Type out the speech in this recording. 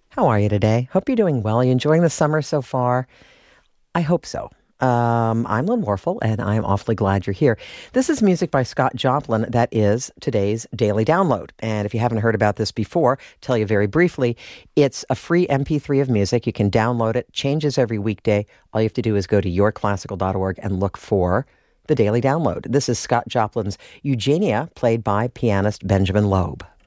How are you today? Hope you're doing well. You enjoying the summer so far? I hope so. I'm Lynn Warfel, and I'm awfully glad you're here. This is music by Scott Joplin that is today's Daily Download. And if you haven't heard about this before, tell you very briefly, it's a free MP3 of music. You can download it. Changes every weekday. All you have to do is go to yourclassical.org and look for the Daily Download. This is Scott Joplin's Eugenia, played by pianist Benjamin Loeb.